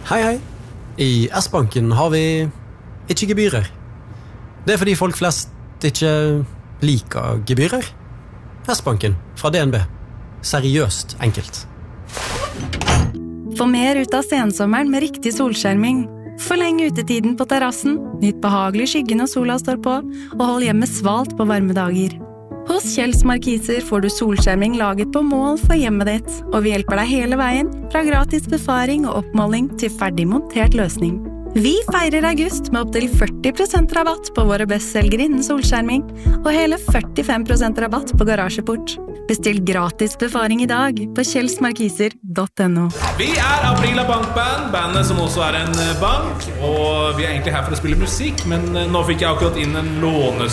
Hei, hei. I S-banken har vi ikke gebyrer. Det fordi folk flest ikke liker gebyrer. S-banken fra DNB. Seriøst enkelt. Få mer ut av sensommeren med riktig solskjerming. Forleng utetiden på terrassen, nyt behagelig skygge når sola står på, og hold hjemmet svalt på varme dager. Hos Kjells Markiser får du solskjerming laget på mål for hjemmet ditt, og vi hjelper deg hele veien, fra gratis befaring og oppmåling til ferdig montert løsning. Vi feirer august med opp til 40% rabatt på våre bestselgere innen solskjerming, og hele 45% rabatt på garasjeport. Bestill gratis befaring I dag på kjellsmarkiser.no. Vi Aprila Bankband, bandet som også en bank, og vi egentlig her for å spille musikk, men nå fikk jeg akkurat inn en